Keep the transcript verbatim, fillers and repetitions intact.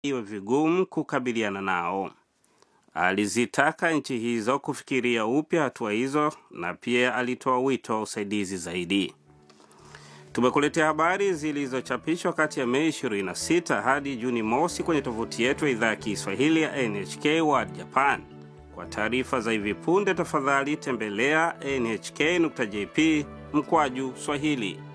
iwe vigumu kukabiliana nao. Alizitaka nchi hizo kufikiria upya hatua hizo na pia alitoa wito wa usaidizi zaidi. Tumekuletea habari zilizochapishwa kati ya Mei ishirini na sita hadi Juni mosi kwenye tovuti yetu ya idhaa ya Kiswahili ya N H K World Japan. Kwa taarifa za hivi punde tafadhali tembelea N H K nukta J P mkwaju Swahili.